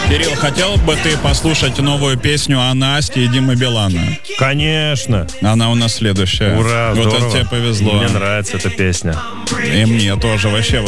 Кирилл, хотел бы ты послушать новую песню о Насте и Димы Билана? Конечно. Она у нас следующая. Ура, вот здорово. это тебе повезло. Мне нравится эта песня. И мне тоже вообще.